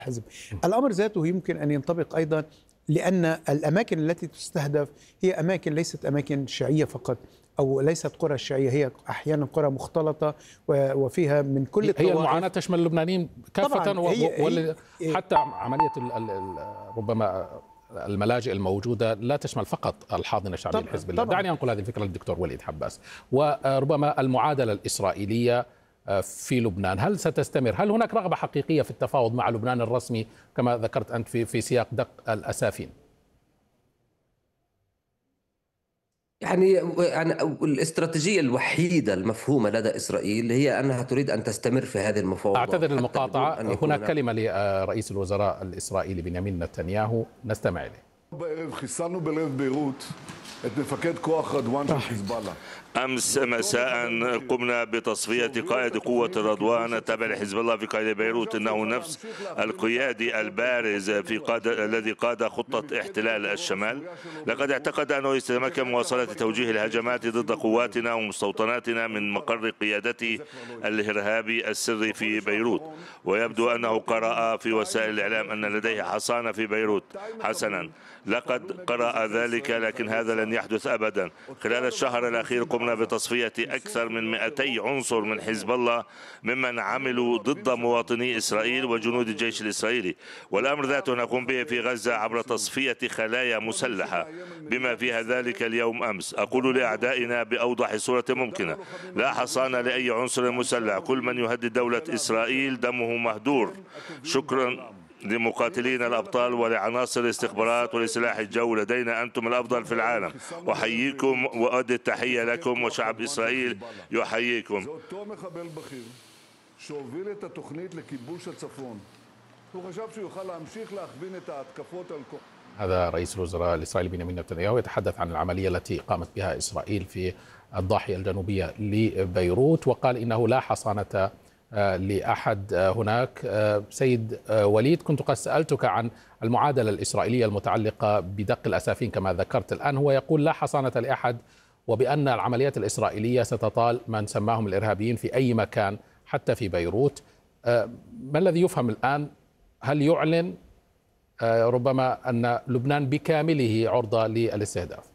حزب. الأمر ذاته يمكن أن ينطبق أيضا، لأن الأماكن التي تستهدف هي أماكن ليست أماكن شيعية فقط، أو ليست قرى شيعية، هي أحيانا قرى مختلطة وفيها من كل الطوائف. هي المعاناة تشمل اللبنانيين كافة، حتى عملية ربما الملاجئ الموجودة لا تشمل فقط الحاضنة الشعبية لحزب الله. دعني أنقل هذه الفكرة للدكتور وليد حباس. وربما المعادلة الإسرائيلية في لبنان هل ستستمر؟ هل هناك رغبة حقيقية في التفاوض مع لبنان الرسمي كما ذكرت أنت في سياق دق الأسافين؟ يعني الاستراتيجية الوحيدة المفهومة لدى إسرائيل هي أنها تريد أن تستمر في هذه المفاوضات. أعتذر المقاطعة، هناك كلمة لرئيس الوزراء الإسرائيلي بنيامين نتنياهو نستمع إليه. חיסלנו בלב ביירות את מפקד כוח רדואן של חיזבאללה. أمس مساء قمنا بتصفية قائد قوة رضوان التابع لحزب الله في قائد بيروت، إنه نفس القيادي البارز الذي قاد خطة احتلال الشمال. لقد اعتقد أنه يتمكن مواصلة توجيه الهجمات ضد قواتنا ومستوطناتنا من مقر قيادته الإرهابي السري في بيروت، ويبدو أنه قرأ في وسائل الإعلام أن لديه حصانة في بيروت. حسنا، لقد قرأ ذلك، لكن هذا لن يحدث أبدا. خلال الشهر الأخير قمنا بتصفية أكثر من 200 عنصر من حزب الله ممن عملوا ضد مواطني إسرائيل وجنود الجيش الإسرائيلي، والأمر ذاته نقوم به في غزة عبر تصفية خلايا مسلحة بما فيها ذلك اليوم أمس. أقول لأعدائنا بأوضح صورة ممكنة: لا حصان لأي عنصر مسلح، كل من يهدد دولة إسرائيل دمه مهدور. شكرا لمقاتلين الأبطال ولعناصر الاستخبارات ولسلاح الجو، لدينا أنتم الأفضل في العالم. أحييكم وأؤدي التحية لكم، وشعب إسرائيل يحييكم. هذا رئيس الوزراء الإسرائيلي بنيامين نتنياهو يتحدث عن العملية التي قامت بها إسرائيل في الضاحية الجنوبية لبيروت، وقال إنه لا حصانة لأحد هناك. سيد وليد، كنت قد سألتك عن المعادلة الإسرائيلية المتعلقة بدق الأسافين كما ذكرت. الآن هو يقول لا حصانة لأحد، وبأن العمليات الإسرائيلية ستطال من سماهم الإرهابيين في أي مكان حتى في بيروت. ما الذي يفهم الآن؟ هل يعلن ربما أن لبنان بكامله عرضة للاستهداف؟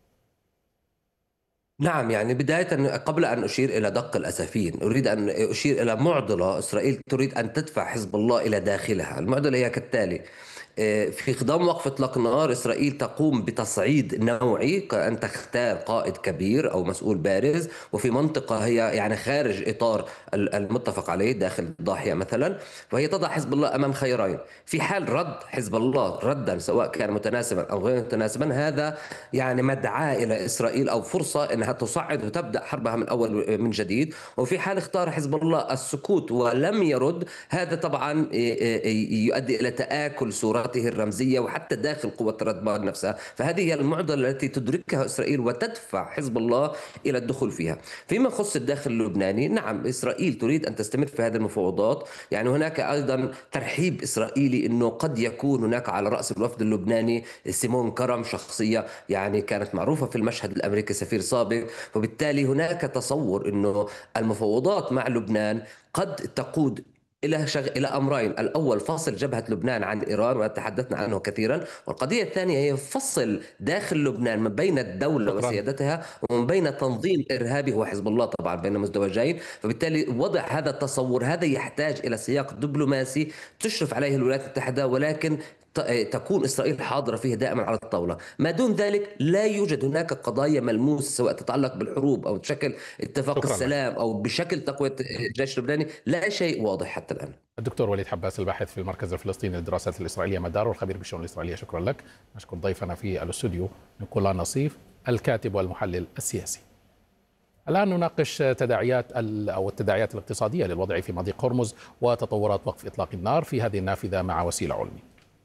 نعم، يعني بداية قبل أن أشير إلى دق الأسافين أريد أن أشير إلى معضلة إسرائيل تريد أن تدفع حزب الله إلى داخلها. المعضلة هي كالتالي: في خضم وقف إطلاق النار إسرائيل تقوم بتصعيد نوعي، كأن تختار قائد كبير أو مسؤول بارز، وفي منطقة هي يعني خارج إطار المتفق عليه داخل الضاحية مثلا، وهي تضع حزب الله أمام خيارين. في حال رد حزب الله ردا سواء كان متناسبا أو غير متناسبا، هذا يعني مدعاة إلى إسرائيل أو فرصة أنها تصعد وتبدأ حربها من أول من جديد. وفي حال اختار حزب الله السكوت ولم يرد، هذا طبعا يؤدي إلى تآكل صورته الرمزية وحتى داخل قوة رضوان نفسها. فهذه هي المعضلة التي تدركها إسرائيل وتدفع حزب الله إلى الدخول فيها. فيما يخص الداخل اللبناني، نعم إسرائيل تريد أن تستمر في هذه المفاوضات. يعني هناك أيضا ترحيب إسرائيلي أنه قد يكون هناك على رأس الوفد اللبناني سيمون كرم، شخصية يعني كانت معروفة في المشهد الأمريكي، سفير سابق. وبالتالي هناك تصور أنه المفاوضات مع لبنان قد تقود إلى أمرين: الأول فصل جبهة لبنان عن إيران وتحدثنا عنه كثيرا، والقضية الثانية هي فصل داخل لبنان من بين الدولة وسيادتها ومن بين تنظيم إرهابي هو حزب الله، طبعا بين مزدوجين. فبالتالي وضع هذا التصور هذا يحتاج إلى سياق دبلوماسي تشرف عليه الولايات المتحدة، ولكن تكون إسرائيل حاضرة فيه دائما على الطاولة. ما دون ذلك لا يوجد هناك قضايا ملموسة سواء تتعلق بالحروب أو بشكل اتفاق السلام أو بشكل تقوية الجيش اللبناني، لا شيء واضح حتى الآن. الدكتور وليد حباس، الباحث في المركز الفلسطيني للدراسات الإسرائيلية مدار والخبير بالشؤون الإسرائيلية، شكرا لك. نشكر ضيفنا في الاستوديو نيكولا نصيف الكاتب والمحلل السياسي. الآن نناقش التداعيات الاقتصادية للوضع في مضيق هرمز وتطورات وقف إطلاق النار في هذه النافذة مع وسيلة علمي.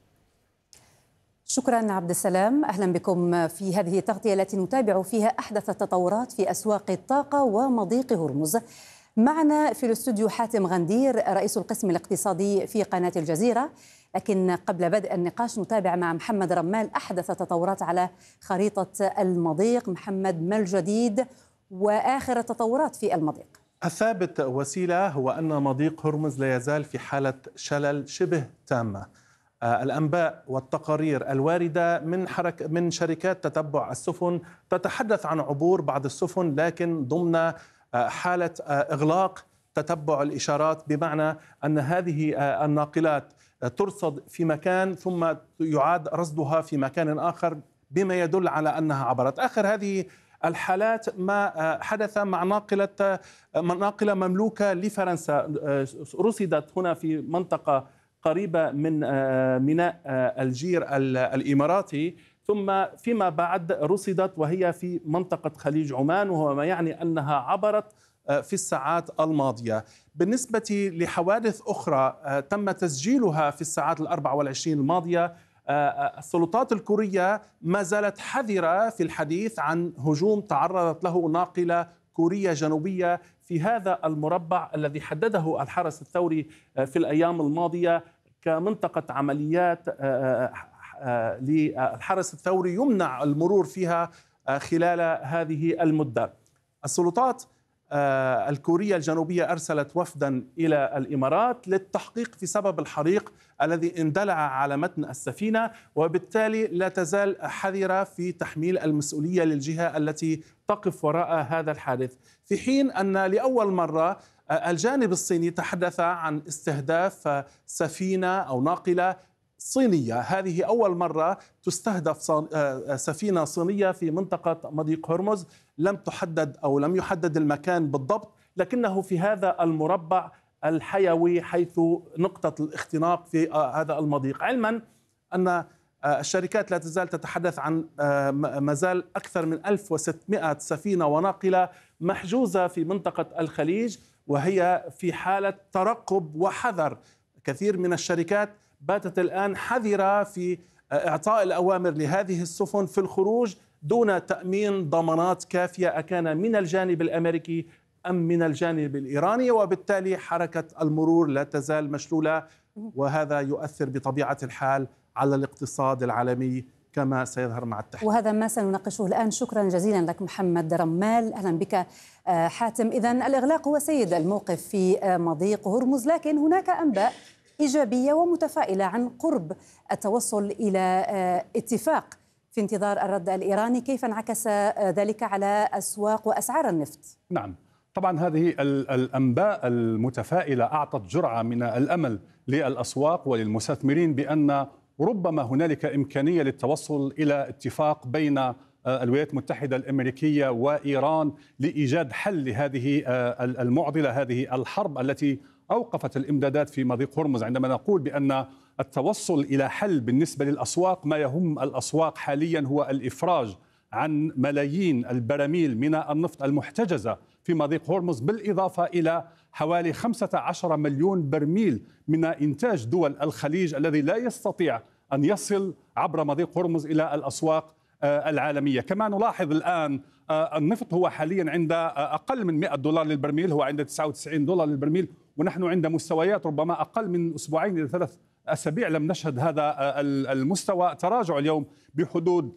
شكرا عبد السلام، أهلا بكم في هذه التغطية التي نتابع فيها أحدث التطورات في أسواق الطاقة ومضيق هرمز. معنا في الاستوديو حاتم غندير رئيس القسم الاقتصادي في قناة الجزيرة، لكن قبل بدء النقاش نتابع مع محمد رمال أحدث التطورات على خريطة المضيق. محمد، ما الجديد وآخر التطورات في المضيق؟ الثابت وسيلة هو أن مضيق هرمز لا يزال في حالة شلل شبه تامة. الأنباء والتقارير الواردة من شركات تتبع السفن تتحدث عن عبور بعض السفن، لكن ضمن حالة إغلاق تتبع الإشارات، بمعنى أن هذه الناقلات ترصد في مكان ثم يعاد رصدها في مكان آخر، بما يدل على أنها عبرت. آخر هذه الحالات ما حدث مع ناقلة مملوكة لفرنسا، رصدت هنا في منطقة قريبة من ميناء الجير الإماراتي، ثم فيما بعد رصدت وهي في منطقة خليج عمان، وهو ما يعني أنها عبرت في الساعات الماضية. بالنسبة لحوادث أخرى تم تسجيلها في الساعات 24 الماضية، السلطات الكورية ما زالت حذرة في الحديث عن هجوم تعرضت له ناقلة كورية جنوبية في هذا المربع الذي حدده الحرس الثوري في الأيام الماضية كمنطقة عمليات للحرس الثوري يمنع المرور فيها خلال هذه المدة. السلطات الكورية الجنوبية أرسلت وفدا إلى الإمارات للتحقيق في سبب الحريق الذي اندلع على متن السفينة، وبالتالي لا تزال حذرة في تحميل المسؤولية للجهة التي تقف وراء هذا الحادث، في حين أن لأول مرة الجانب الصيني تحدث عن استهداف سفينة أو ناقلة صينية. هذه أول مرة تستهدف سفينة صينية في منطقة مضيق هرمز. لم يحدد المكان بالضبط، لكنه في هذا المربع الحيوي حيث نقطة الاختناق في هذا المضيق، علما أن الشركات لا تزال تتحدث عن مازال أكثر من 1600 سفينة وناقلة محجوزة في منطقة الخليج، وهي في حالة ترقب وحذر. كثير من الشركات باتت الآن حذرة في إعطاء الأوامر لهذه السفن في الخروج دون تأمين ضمانات كافية، أكان من الجانب الأمريكي أم من الجانب الإيراني، وبالتالي حركة المرور لا تزال مشلولة، وهذا يؤثر بطبيعة الحال على الاقتصاد العالمي كما سيظهر مع التحديث. وهذا ما سنناقشه الآن. شكرا جزيلا لك محمد رمال. أهلا بك حاتم. إذن الإغلاق هو سيد الموقف في مضيق هرمز، لكن هناك أنباء إيجابية ومتفائلة عن قرب التوصل إلى اتفاق في انتظار الرد الإيراني. كيف انعكس ذلك على أسواق وأسعار النفط؟ نعم، طبعا هذه الأنباء المتفائلة أعطت جرعة من الأمل للأسواق وللمستثمرين بأن ربما هنالك إمكانية للتوصل إلى اتفاق بين الولايات المتحدة الأمريكية وإيران لإيجاد حل لهذه المعضلة، هذه الحرب التي أوقفت الإمدادات في مضيق هرمز. عندما نقول بأن التوصل إلى حل بالنسبة للأسواق، ما يهم الأسواق حاليا هو الإفراج عن ملايين البراميل من النفط المحتجزة في مضيق هرمز، بالإضافة إلى حوالي 15 مليون برميل من إنتاج دول الخليج الذي لا يستطيع أن يصل عبر مضيق هرمز إلى الأسواق العالمية. كما نلاحظ الآن النفط هو حاليا عند أقل من $100 للبرميل، هو عند $99 للبرميل، ونحن عند مستويات ربما أقل من أسبوعين إلى 3 أسابيع لم نشهد هذا المستوى. تراجع اليوم بحدود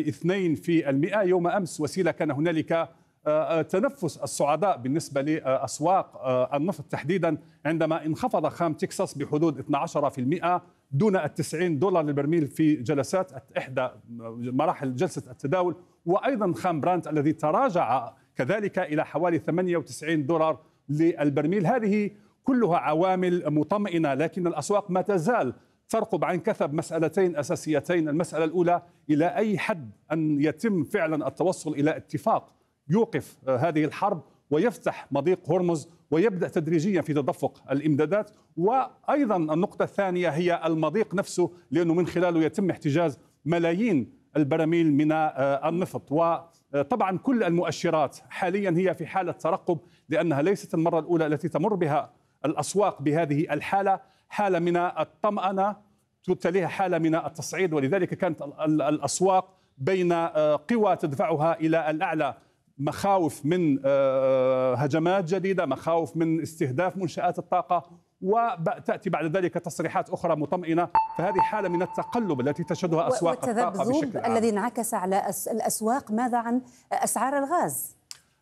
2%. يوم أمس وسيلة كان هنالك تنفس السعداء بالنسبة لأسواق النفط تحديدا عندما انخفض خام تكساس بحدود 12% دون $90 للبرميل في جلسات إحدى مراحل جلسة التداول، وأيضا خام برانت الذي تراجع كذلك إلى حوالي $98 للبرميل. هذه كلها عوامل مطمئنة، لكن الأسواق ما تزال ترقب عن كثب مسألتين أساسيتين. المسألة الأولى، إلى أي حد أن يتم فعلا التوصل إلى اتفاق يوقف هذه الحرب ويفتح مضيق هرمز ويبدأ تدريجيا في تدفق الإمدادات. وأيضا النقطة الثانية هي المضيق نفسه، لأنه من خلاله يتم احتجاز ملايين البراميل من النفط. وطبعا كل المؤشرات حاليا هي في حالة ترقب، لأنها ليست المرة الأولى التي تمر بها الأسواق بهذه الحالة، حالة من الطمأنة تتليها حالة من التصعيد، ولذلك كانت الأسواق بين قوى تدفعها إلى الأعلى، مخاوف من هجمات جديدة، مخاوف من استهداف منشآت الطاقة، وتأتي بعد ذلك تصريحات أخرى مطمئنة. فهذه حالة من التقلب التي تشهدها أسواق الطاقة بشكل عام. الذي انعكس على الأسواق. ماذا عن أسعار الغاز؟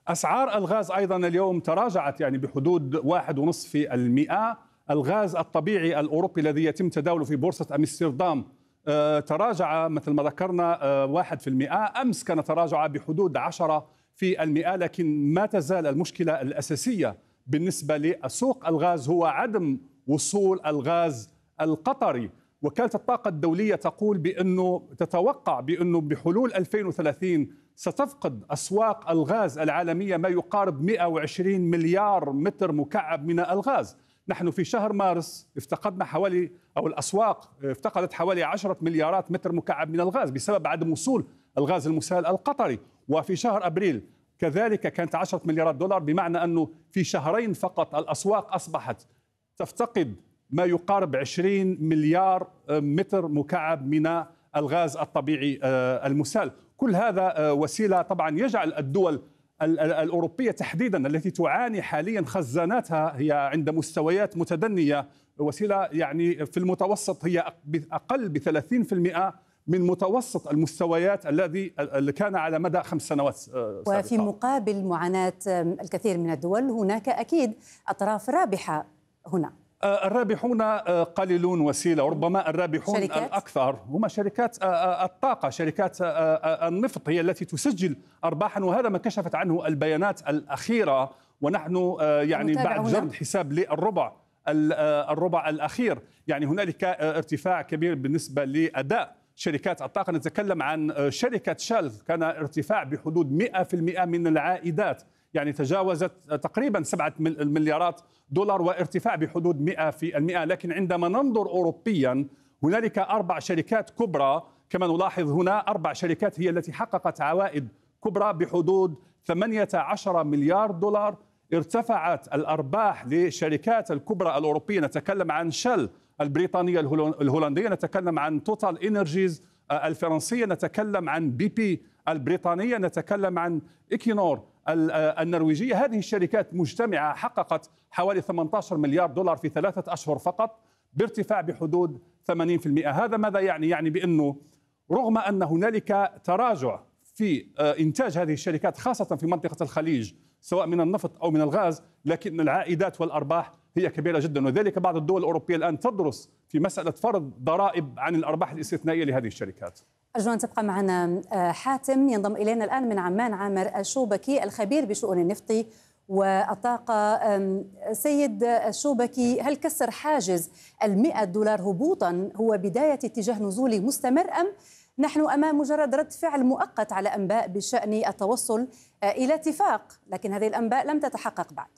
أسعار الغاز أيضا اليوم تراجعت يعني بحدود 1.5%. الغاز الطبيعي الأوروبي الذي يتم تداوله في بورصة أمستردام تراجع مثل ما ذكرنا 1%. أمس كان تراجع بحدود 10%، لكن ما تزال المشكلة الأساسية بالنسبة لسوق الغاز هو عدم وصول الغاز القطري. وكالة الطاقة الدولية تقول بأنه تتوقع بأنه بحلول 2030 ستفقد أسواق الغاز العالمية ما يقارب 120 مليار متر مكعب من الغاز. نحن في شهر مارس افتقدنا حوالي، أو الأسواق افتقدت حوالي 10 مليارات متر مكعب من الغاز بسبب عدم وصول الغاز المسال القطري. وفي شهر أبريل كذلك كانت 10 مليارات دولار، بمعنى أنه في شهرين فقط الأسواق أصبحت تفتقد ما يقارب 20 مليار متر مكعب من الغاز الطبيعي المسال. كل هذا وسيلة طبعا يجعل الدول الأوروبية تحديدا التي تعاني حاليا خزاناتها هي عند مستويات متدنية، وسيلة يعني في المتوسط هي أقل ب 30% من متوسط المستويات الذي كان على مدى 5 سنوات سابقة. وفي مقابل معاناة الكثير من الدول هناك أكيد أطراف رابحة هنا. الرابحون قليلون وسيلة، وربما الرابحون الأكثر هم شركات الطاقة، شركات النفط هي التي تسجل أرباحا، وهذا ما كشفت عنه البيانات الأخيرة. ونحن يعني بعد جرد حساب للربع الأخير يعني هنالك ارتفاع كبير بالنسبة لأداء شركات الطاقة. نتكلم عن شركة شال كان ارتفاع بحدود 100% من العائدات، يعني تجاوزت تقريبا 7 مليارات دولار وارتفاع بحدود 100%. لكن عندما ننظر أوروبيا هنالك 4 شركات كبرى، كما نلاحظ هنا 4 شركات هي التي حققت عوائد كبرى بحدود 18 مليار دولار. ارتفعت الأرباح للشركات الكبرى الأوروبية، نتكلم عن شل البريطانية الهولندية، نتكلم عن توتال إنرجيز الفرنسية، نتكلم عن بي بي البريطانية، نتكلم عن إيكينور النرويجية. هذه الشركات مجتمعة حققت حوالي 18 مليار دولار في 3 أشهر فقط بارتفاع بحدود 80%. هذا ماذا يعني؟ يعني بأنه رغم أن هنالك تراجع في إنتاج هذه الشركات خاصة في منطقة الخليج سواء من النفط أو من الغاز، لكن العائدات والأرباح هي كبيرة جدا. وذلك بعض الدول الأوروبية الآن تدرس في مسألة فرض ضرائب عن الأرباح الاستثنائية لهذه الشركات. أرجو أن تبقى معنا حاتم. ينضم إلينا الآن من عمان عامر الشوبكي الخبير بشؤون النفط والطاقة. سيد الشوبكي، هل كسر حاجز $100 هبوطا هو بداية اتجاه نزولي مستمر، أم نحن أمام مجرد رد فعل مؤقت على أنباء بشأن التوصل إلى اتفاق، لكن هذه الأنباء لم تتحقق بعد؟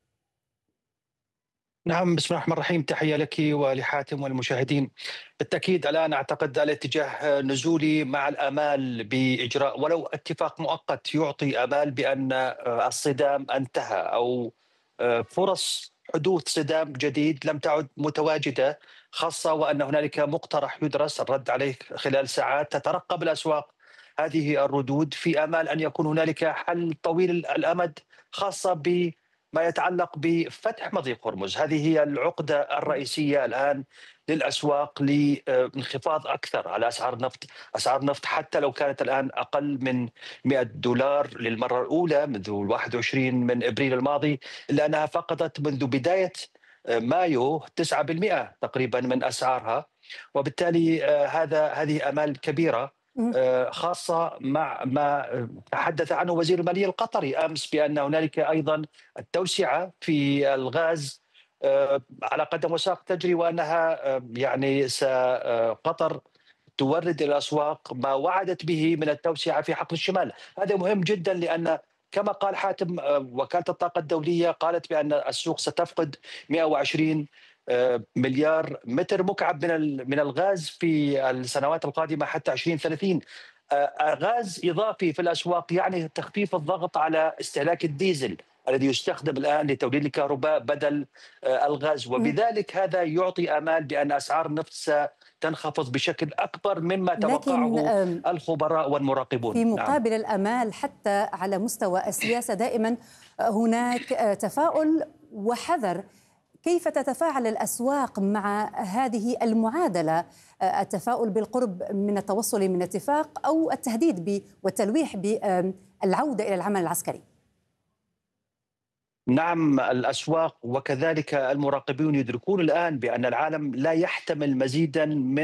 نعم، بسم الله الرحمن الرحيم. تحية لك ولحاتم والمشاهدين. بالتأكيد الآن أعتقد الاتجاه نزولي مع الآمال بإجراء ولو اتفاق مؤقت يعطي آمال بأن الصدام انتهى، أو فرص حدوث صدام جديد لم تعد متواجدة، خاصة وأن هنالك مقترح يدرس الرد عليه خلال ساعات. تترقب الأسواق هذه الردود في آمال أن يكون هنالك حل طويل الأمد، خاصة بما يتعلق بفتح مضيق هرمز. هذه هي العقدة الرئيسية الآن للأسواق لانخفاض أكثر على أسعار النفط. أسعار النفط حتى لو كانت الآن أقل من $100 للمرة الأولى منذ 21 من إبريل الماضي، إلا أنها فقدت منذ بداية مايو 9% تقريبا من أسعارها. وبالتالي هذه آمال كبيرة، خاصة مع ما تحدث عنه وزير المالية القطري أمس بأن هنالك أيضا التوسعة في الغاز على قدم وساق تجري، وأنها يعني قطر تورد إلى الأسواق ما وعدت به من التوسعة في حقل الشمال. هذا مهم جدا، لأن كما قال حاتم وكالة الطاقة الدولية قالت بأن السوق ستفقد 120 مليار متر مكعب من الغاز في السنوات القادمة حتى 2030. غاز إضافي في الأسواق يعني تخفيف الضغط على استهلاك الديزل الذي يستخدم الآن لتوليد الكهرباء بدل الغاز، وبذلك هذا يعطي آمال بأن أسعار النفط ستنخفض بشكل أكبر مما توقعه الخبراء والمراقبون. في مقابل الآمال حتى على مستوى السياسة دائما هناك تفاؤل وحذر. كيف تتفاعل الأسواق مع هذه المعادلة، التفاؤل بالقرب من التوصل من اتفاق أو التهديد والتلويح بالعودة إلى العمل العسكري؟ نعم، الأسواق وكذلك المراقبون يدركون الآن بأن العالم لا يحتمل مزيدا من